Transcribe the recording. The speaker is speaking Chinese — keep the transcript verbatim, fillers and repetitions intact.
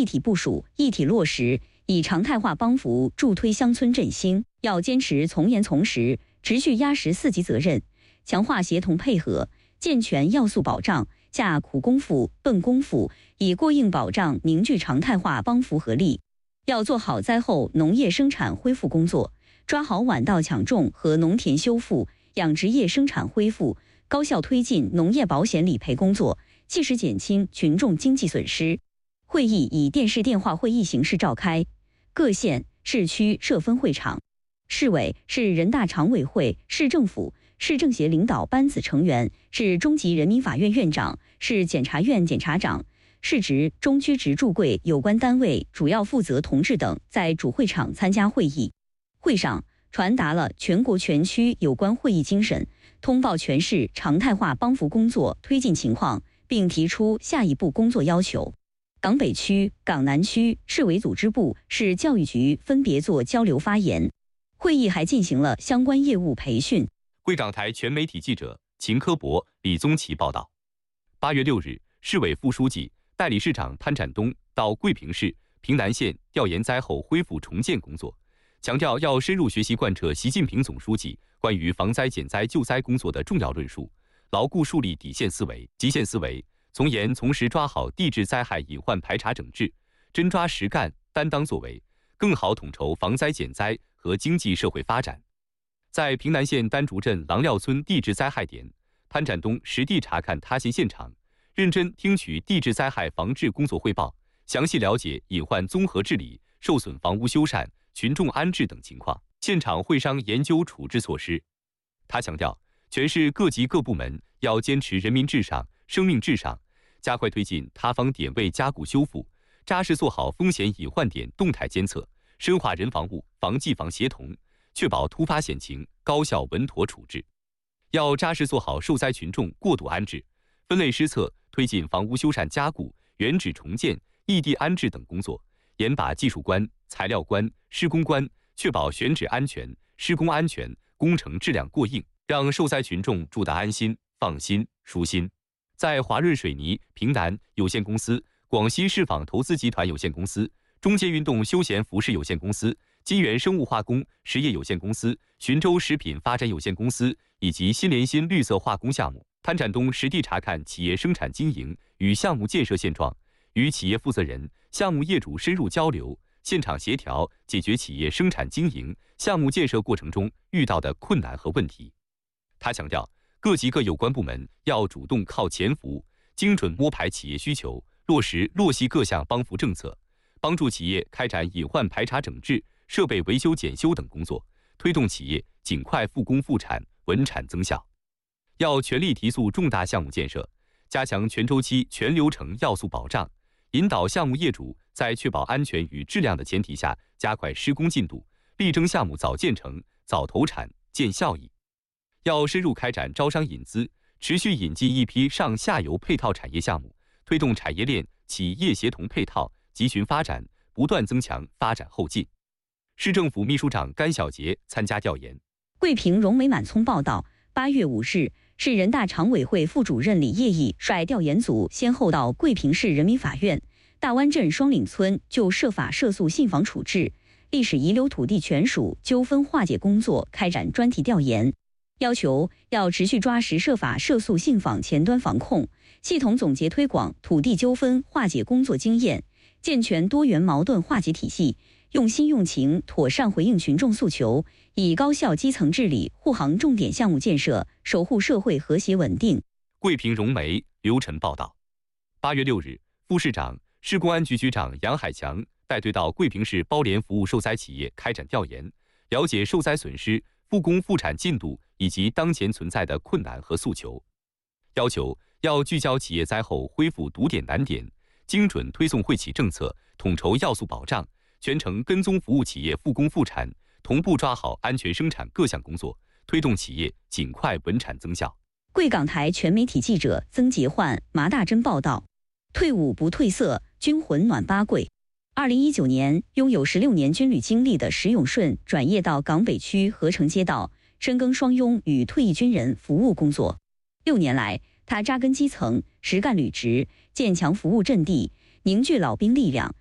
一体部署、一体落实，以常态化帮扶助推乡村振兴。要坚持从严从实，持续压实四级责任，强化协同配合，健全要素保障，下苦功夫、笨功夫，以过硬保障凝聚常态化帮扶合力。要做好灾后农业生产恢复工作，抓好晚稻抢种和农田修复、养殖业生产恢复，高效推进农业保险理赔工作，切实减轻群众经济损失。会议以电视电话会议形式召开，各县、市区设分会场，市委是人大常委会、市政府、市政协领导班子成员，是中级人民法院院长，是检察院检察长，市直、中区直驻柜有关单位主要负责同志等在主会场参加会议。会上传达了全国全区有关会议精神，通报全市常态化帮扶工作推进情况，并提出下一步工作要求。港北区、港南区市委组织部、市教育局分别做交流发言。会议还进行了相关业务培训。 贵港台全媒体记者秦科博、李宗奇报道。八月六日，市委副书记、代理市长潘展东到桂平市平南县调研灾后恢复重建工作，强调要深入学习贯彻习近平总书记关于防灾减灾救灾工作的重要论述，牢固树立底线思维、极限思维，从严从实抓好地质灾害隐患排查整治，真抓实干、担当作为，更好统筹防灾减灾和经济社会发展。在平南县丹竹镇郎廖村地质灾害点，潘展东实地查看塌陷现场，认真听取地质灾害防治工作汇报，详细了解隐患综合治理、受损房屋修缮、群众安置等情况，现场会商研究处置措施。他强调，全市各级各部门要坚持人民至上、生命至上，加快推进塌方点位加固修复，扎实做好风险隐患点动态监测，深化人防物防技防协同，确保突发险情高效稳妥处置。要扎实做好受灾群众过渡安置，分类施策，推进房屋修缮加固、原址重建、异地安置等工作，严把技术关、材料关、施工关，确保选址安全、施工安全、工程质量过硬，让受灾群众住得安心、放心、舒心。在华润水泥平南有限公司、广西世纺投资集团有限公司、中捷运动休闲服饰有限公司、金源生物化工实业有限公司、浔州食品发展有限公司以及新联新绿色化工项目，潘展东实地查看企业生产经营与项目建设现状，与企业负责人、项目业主深入交流，现场协调解决企业生产经营、项目建设过程中遇到的困难和问题。他强调，各级各有关部门要主动靠前服，精准摸排企业需求，落实落细各项帮扶政策，帮助企业开展隐患排查整治、设备维修检修等工作，推动企业尽快复工复产、稳产增效。要全力提速重大项目建设，加强全周期、全流程要素保障，引导项目业主在确保安全与质量的前提下，加快施工进度，力争项目早建成、早投产、见效益。要深入开展招商引资，持续引进一批上下游配套产业项目，推动产业链、企业协同配套、集群发展，不断增强发展后劲。市政府秘书长甘小杰参加调研。 桂平荣美满聪报道，八月五日，市人大常委会副主任李业义率调研组先后到桂平市人民法院、大湾镇双岭村就涉法涉诉信访处置、历史遗留土地权属纠纷化解工作开展专题调研，要求要持续抓实涉法涉诉信访前端防控，系统总结推广土地纠纷化解工作经验，健全多元矛盾化解体系，用心用情妥善回应群众诉求，以高效基层治理护航重点项目建设，守护社会和谐稳定。 桂平荣媒刘晨报道。八月六日，副市长、市公安局局长杨海强带队到桂平市包联服务受灾企业开展调研，了解受灾损失、复工复产进度以及当前存在的困难和诉求，要求要聚焦企业灾后恢复堵点难点，精准推送惠企政策，统筹要素保障，全程跟踪服务企业复工复产，同步抓好安全生产各项工作，推动企业尽快稳产增效。 贵港台全媒体记者曾杰焕、麻大珍报道。退伍不褪色，军魂暖八桂。二零一九年，拥有十六年军旅经历的石永顺转业到港北区合成街道，深耕双拥与退役军人服务工作。六年来，他扎根基层，实干履职，建强服务阵地，凝聚老兵力量，